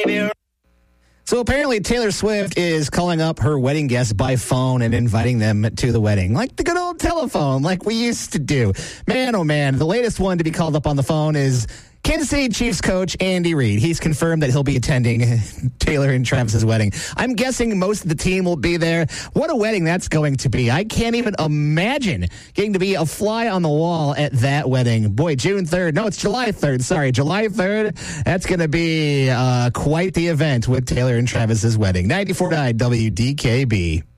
baby. So apparently Taylor Swift is calling up her wedding guests by phone and inviting them to the wedding. Like the good old telephone, like we used to do. Man, oh man, the latest one to be called up on the phone is Kansas City Chiefs coach Andy Reid. He's confirmed that he'll be attending Taylor and Travis's wedding. I'm guessing most of the team will be there. What a wedding that's going to be. I can't even imagine getting to be a fly on the wall at that wedding. Boy, June 3rd. No, it's July 3rd. Sorry, July 3rd. That's going to be quite the event with Taylor and Travis's wedding. 94.9 WDKB.